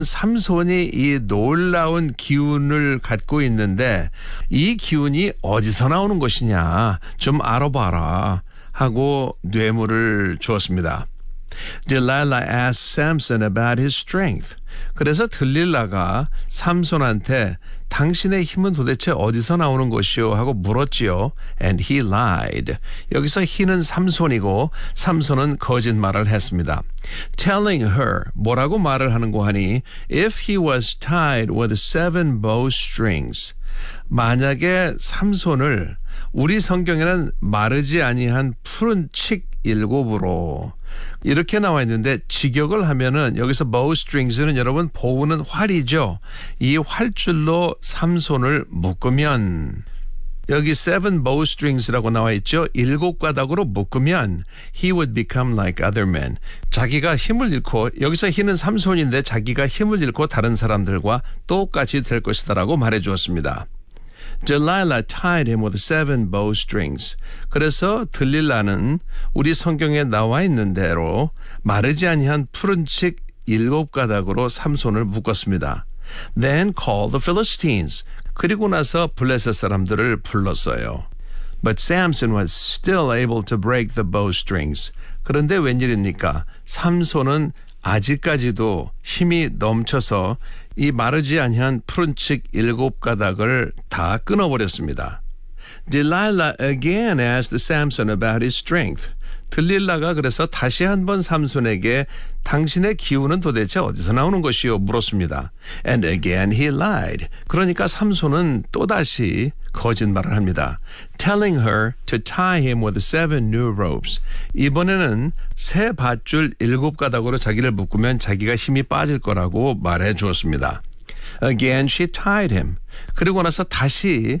삼손이 이 놀라운 기운을 갖고 있는데 이 기운이 어디서 나오는 것이냐 좀 알아봐라 하고 뇌물을 주었습니다. Delilah asked Samson about his strength. 그래서 들릴라가 삼손한테 당신의 힘은 도대체 어디서 나오는 것이요 하고 물었지요. And he lied. 여기서 he는 삼손이고 삼손은 거짓말을 했습니다. Telling her, 뭐라고 말을 하는고 하니 if he was tied with 7 bowstrings. 만약에 삼손을 우리 성경에는 마르지 아니한 푸른 칡 7으로 이렇게 나와 있는데 직역을 하면은 여기서 bowstrings는 여러분 보우는 활이죠. 이 활줄로 삼손을 묶으면 여기 7 bowstrings라고 나와 있죠. 7가닥으로 묶으면 he would become like other men. 자기가 힘을 잃고 여기서 he는 삼손인데 자기가 힘을 잃고 다른 사람들과 똑같이 될 것이다라고 말해 주었습니다. Delilah tied him with 7 bowstrings. 그래서 들릴라는 우리 성경에 나와 있는 대로 마르지 아니한 푸른 칡 7가닥으로 삼손을 묶었습니다. Then called the Philistines. 그리고 나서 블레셋 사람들을 불렀어요. But Samson was still able to break the bowstrings. 그런데 웬일입니까? 삼손은 아직까지도 힘이 넘쳐서 이 마르지 아니한 푸른 칡 7가닥을 다 끊어버렸습니다. Delilah again asked Samson about his strength. 들릴라가 그래서 다시 한번 삼손에게 당신의 기운은 도대체 어디서 나오는 것이요? 물었습니다. And again he lied. 그러니까 삼손은 또다시 거짓말을 합니다. Telling her to tie him with 7 new ropes. 이번에는 새 밧줄 7가닥으로 자기를 묶으면 자기가 힘이 빠질 거라고 말해 주었습니다. Again she tied him. 그리고 나서 다시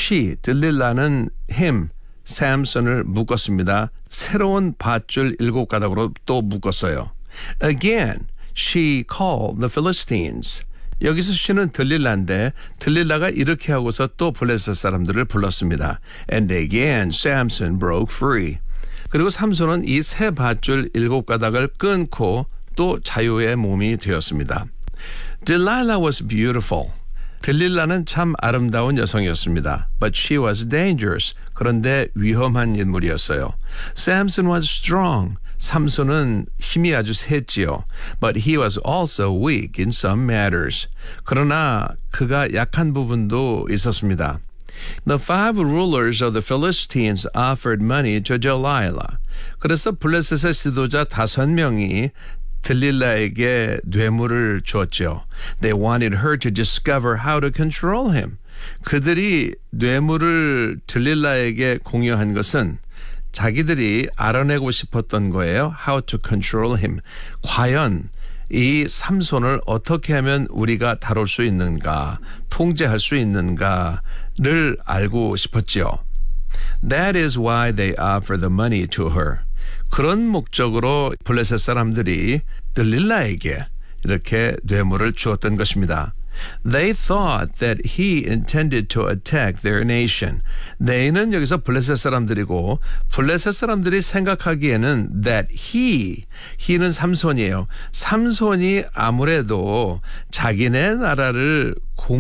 들릴라는 him, 삼손을 묶었습니다. 새로운 밧줄 7가닥으로 또 묶었어요. Again, she called the Philistines. 여기서 she는 들릴라인데 들릴라가 이렇게 하고서 또 블레셋 사람들을 불렀습니다. And again, Samson broke free. 그리고 삼손은 이 새 밧줄 7가닥을 끊고 또 자유의 몸이 되었습니다. Delilah was beautiful. 들릴라는 참 아름다운 여성이었습니다. But she was dangerous. 그런데 위험한 인물이었어요. Samson was strong. 삼손은 힘이 아주 셌지요. But he was also weak in some matters. 그러나 그가 약한 부분도 있었습니다. The 5 rulers of the Philistines offered money to Delilah. 그래서 블레셋의 지도자 5명이 들릴라에게 뇌물을 주었죠. They wanted her to discover how to control him. 그들이 뇌물을 들릴라에게 공유한 것은 자기들이 알아내고 싶었던 거예요. How to control him. 과연 이 삼손을 어떻게 하면 우리가 다룰 수 있는가, 통제할 수 있는가를 알고 싶었지요. That is why they offered the money to her. 그런 목적으로 블레셋 사람들이 들릴라에게 이렇게 뇌물을 주었던 것입니다. They thought that he intended to attack their nation. they는 여기서 블레셋 사람들이고 블레셋 사람들이 생각하기에는 that he는 삼손이에요. 삼손이 아무래도 자기네 나라를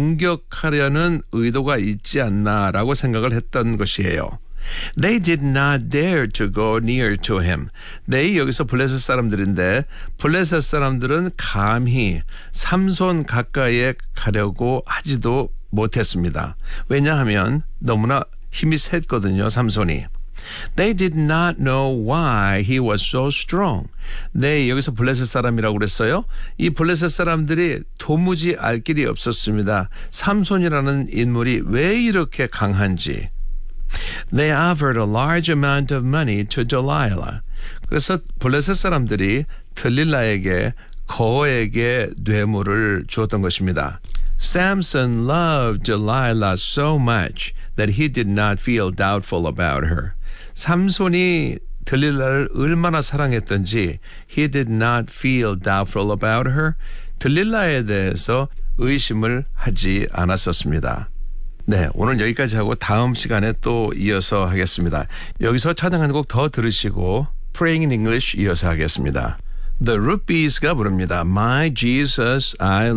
공격하려는 의도가 있지 않나라고 생각을 했던 것이에요. They did not dare to go near to him. They 여기서 블레셋 사람들인데 블레셋 사람들은 감히 삼손 가까이에 가려고 하지도 못했습니다. 왜냐하면 너무나 힘이 셌거든요, 삼손이. They did not know why he was so strong. 네, 여기서 블레셋 사람이라고 그랬어요. 이 블레셋 사람들이 도무지 알 길이 없었습니다. 삼손이라는 인물이 왜 이렇게 강한지. They offered a large amount of money to Delilah. 그래서 블레셋 사람들이 들릴라에게 거액의 뇌물을 주었던 것입니다. Samson loved Delilah so much that he did not feel doubtful about her. 삼손이 들릴라를 얼마나 사랑했던지 he did not feel doubtful about her. 들릴라에 대해서 의심을 하지 않았었습니다. 네, 오늘 여기까지 하고 다음 시간에 또 이어서 하겠습니다. 여기서 찬양 한 곡 더 들으시고 Praying in English 이어서 하겠습니다. The Rupees가 부릅니다. My Jesus, I